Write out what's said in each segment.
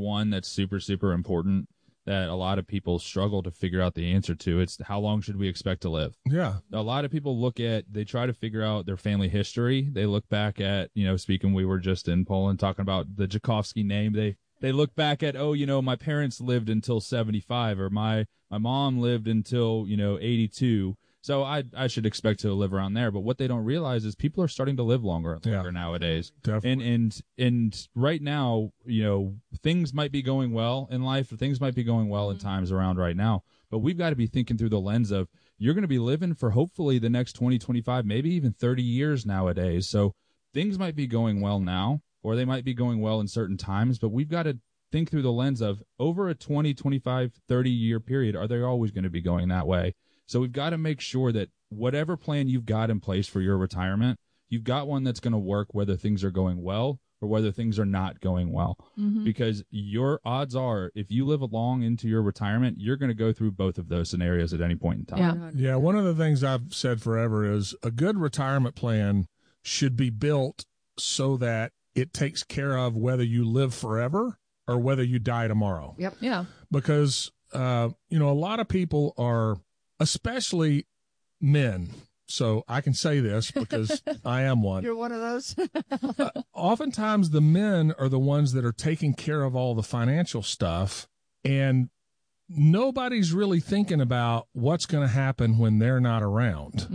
one that's super, super important that a lot of people struggle to figure out the answer to. It's how long should we expect to live? Yeah. A lot of people they try to figure out their family history. They look back at, we were just in Poland talking about the Tchaikovsky name. They look back at, my parents lived until 75, or my mom lived until, 82. So I should expect to live around there. But what they don't realize is people are starting to live longer and longer nowadays. Definitely. And right now, things might be going well in life. Things might be going well in times around right now. But we've got to be thinking through the lens of you're going to be living for hopefully the next 20, 25, maybe even 30 years nowadays. So things might be going well now, or they might be going well in certain times. But we've got to think through the lens of over a 20, 25, 30-year period, are they always going to be going that way? So we've got to make sure that whatever plan you've got in place for your retirement, you've got one that's going to work whether things are going well or whether things are not going well. Because your odds are, if you live long into your retirement, you're going to go through both of those scenarios at any point in time. Yeah, one of the things I've said forever is a good retirement plan should be built so that it takes care of whether you live forever or whether you die tomorrow. Yep. Yeah. Because, a lot of people are, especially men. So I can say this because I am one. You're one of those? Oftentimes the men are the ones that are taking care of all the financial stuff, and nobody's really thinking about what's going to happen when they're not around.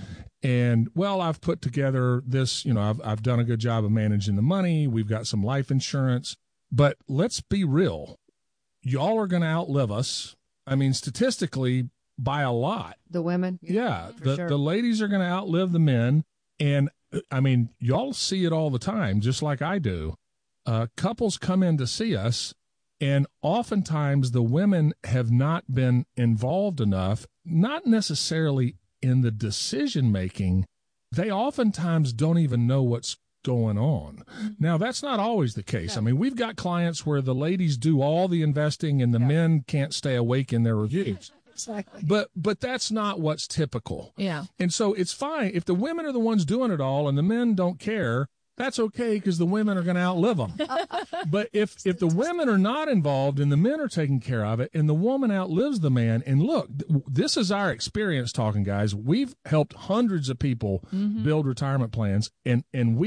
And, I've put together this, I've done a good job of managing the money. We've got some life insurance. But let's be real. Y'all are going to outlive us. I mean, statistically, by a lot. The women? Yeah. Sure. The ladies are going to outlive the men. And, I mean, y'all see it all the time, just like I do. Couples come in to see us, and oftentimes the women have not been involved enough, not necessarily in the decision-making. They oftentimes don't even know what's going on. Now, that's not always the case. I mean, we've got clients where the ladies do all the investing and the men can't stay awake in their reviews. Exactly. But that's not what's typical. Yeah. And so it's fine. If the women are the ones doing it all and the men don't care, that's okay because the women are going to outlive them. But if the women are not involved and the men are taking care of it and the woman outlives the man, and look, this is our experience talking, guys. We've helped hundreds of people build retirement plans, and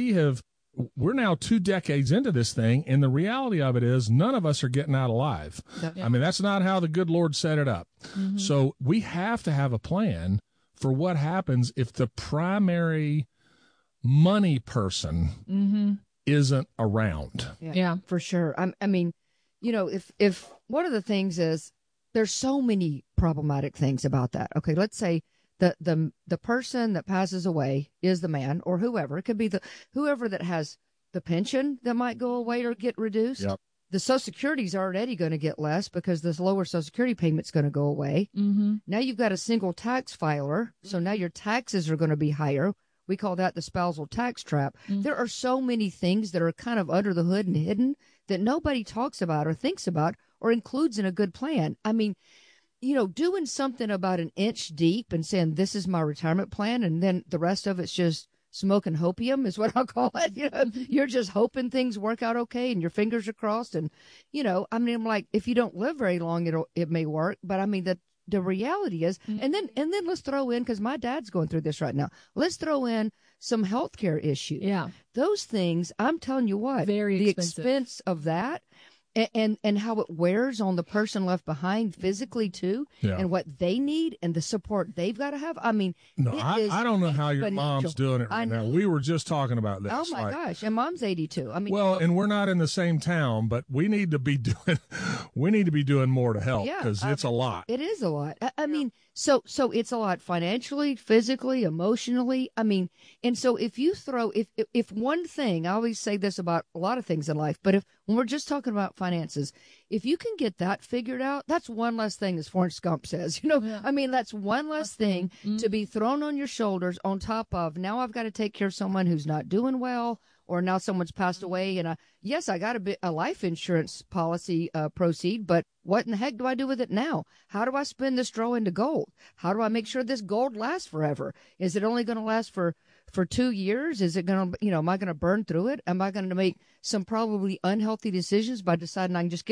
we're now 2 decades into this thing, and the reality of it is none of us are getting out alive. I mean, that's not how the good Lord set it up. So we have to have a plan for what happens if the primary money person isn't around. Yeah, for sure. I mean, if one of the things is there's so many problematic things about that. Okay, let's say the person that passes away is the man or whoever. It could be whoever that has the pension that might go away or get reduced. Yep. The Social Security is already going to get less because this lower Social Security payment's going to go away. Now you've got a single tax filer, so now your taxes are going to be higher. We call that the spousal tax trap. There are so many things that are kind of under the hood and hidden that nobody talks about or thinks about or includes in a good plan. I mean, doing something about an inch deep and saying, this is my retirement plan, and then the rest of it's just smoking hopium is what I'll call it. You're just hoping things work out okay and your fingers are crossed. And, I'm like, if you don't live very long, it may work. But I mean, the reality is, and then let's throw in, because my dad's going through this right now, let's throw in some healthcare issues. Yeah. Those things, I'm telling you what, Very expensive. Expense of that and how it wears on the person left behind physically too, and what they need and the support they've got to have. I mean, no, I don't know how your mom's doing it right now. We were just talking about this. Oh my gosh, and mom's 82. I mean, and we're not in the same town, but we need to be doing more to help because it's a lot. It is a lot. I mean, so it's a lot financially, physically, emotionally. I mean, and so if you throw if one thing, I always say this about a lot of things in life, but when we're just talking about finances, if you can get that figured out, that's one less thing, as Forrest Gump says. I mean, that's one less thing to be thrown on your shoulders on top of, now I've got to take care of someone who's not doing well, or now someone's passed away. And yes, I got a life insurance policy proceed, but what in the heck do I do with it now? How do I spin this straw into gold? How do I make sure this gold lasts forever? Is it only going to last for 2 years? Is it going to, am I going to burn through it? Am I going to make some probably unhealthy decisions by deciding I can just